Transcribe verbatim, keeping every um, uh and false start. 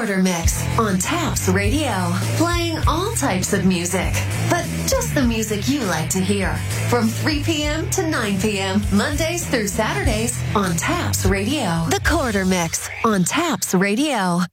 Quarter Mix on Taps Radio. Playing all types of music, but just the music you like to hear. From three p.m. to nine p.m. Mondays through Saturdays on Taps Radio. The Quarter Mix on Taps Radio.